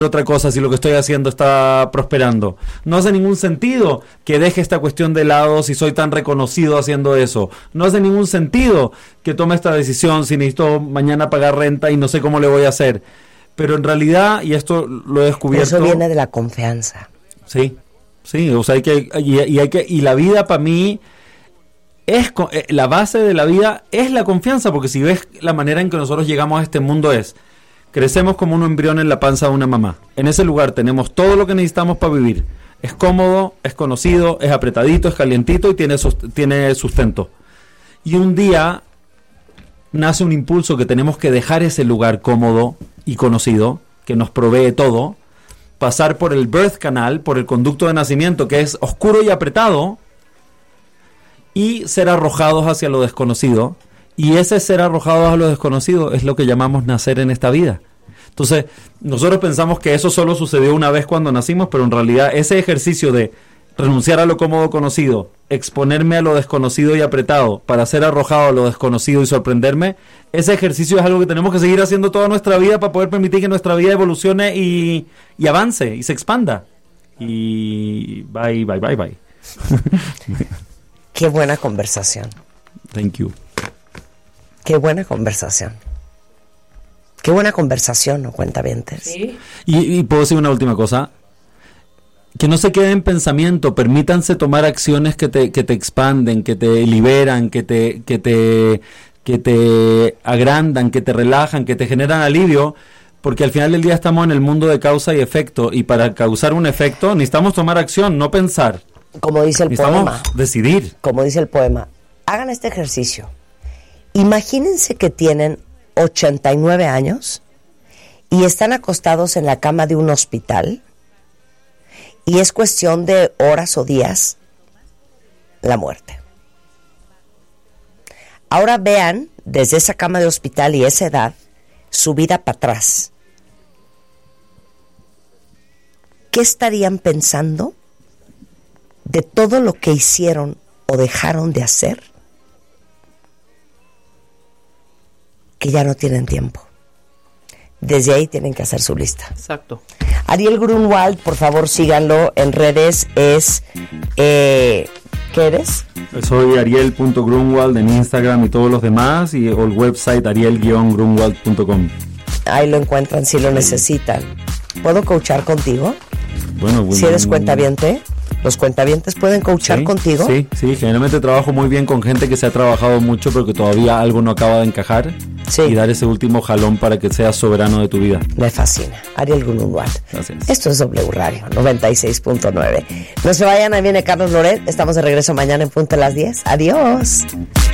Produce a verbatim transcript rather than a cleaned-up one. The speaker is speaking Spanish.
otra cosa si lo que estoy haciendo está prosperando. No hace ningún sentido que deje esta cuestión de lado si soy tan reconocido haciendo eso. No hace ningún sentido que tome esta decisión si necesito mañana pagar renta y no sé cómo le voy a hacer. Pero en realidad, y esto lo he descubierto... Eso viene de la confianza. Sí, sí, o sea, hay que... Y, y, hay que, y la vida para mí... es la base de la vida es la confianza, porque si ves la manera en que nosotros llegamos a este mundo es... Crecemos como un embrión en la panza de una mamá. En ese lugar tenemos todo lo que necesitamos para vivir. Es cómodo, es conocido, es apretadito, es calientito y tiene, tiene sustento. Y un día nace un impulso que tenemos que dejar ese lugar cómodo y conocido, que nos provee todo, pasar por el birth canal, por el conducto de nacimiento, que es oscuro y apretado, y ser arrojados hacia lo desconocido. Y ese ser arrojados a lo desconocido es lo que llamamos nacer en esta vida. Entonces, nosotros pensamos que eso solo sucedió una vez cuando nacimos, pero en realidad ese ejercicio de renunciar a lo cómodo conocido, exponerme a lo desconocido y apretado para ser arrojado a lo desconocido y sorprenderme, ese ejercicio es algo que tenemos que seguir haciendo toda nuestra vida para poder permitir que nuestra vida evolucione y, y avance y se expanda. Y bye, bye, bye, bye. Qué buena conversación. Thank you. Qué buena conversación. Qué buena conversación, ¿no, cuentavientes? Sí. Y, y puedo decir una última cosa. Que no se queden en pensamiento, permítanse tomar acciones que te, que te expanden, que te liberan, que te, que te, que te agrandan, que te relajan, que te generan alivio, porque al final del día estamos en el mundo de causa y efecto, y para causar un efecto necesitamos tomar acción, no pensar. Como dice el necesitamos poema. Decidir. Como dice el poema. Hagan este ejercicio. Imagínense que tienen ochenta y nueve años y están acostados en la cama de un hospital y es cuestión de horas o días la muerte. Ahora vean desde esa cama de hospital y esa edad su vida para atrás. ¿Qué estarían pensando de todo lo que hicieron o dejaron de hacer que ya no tienen tiempo? Desde ahí tienen que hacer su lista. Exacto. Ariel Grunwald, por favor síganlo en redes, es eh, ¿qué eres? Soy ariel punto grunwald en Instagram y todos los demás, y o el website ariel guion grunwald punto com. Ahí lo encuentran si lo necesitan. ¿Puedo coachar contigo? Bueno, bueno, si eres cuentaviente, los cuentavientes pueden coachar sí, contigo. Sí, sí, generalmente trabajo muy bien con gente que se ha trabajado mucho pero que todavía algo no acaba de encajar, sí, y dar ese último jalón para que seas soberano de tu vida. Me fascina. Ariel Grunwald. Gracias. Esto es W Radio noventa y seis punto nueve. No se vayan, ahí viene Carlos Loret. Estamos de regreso mañana en punto a las diez. Adiós.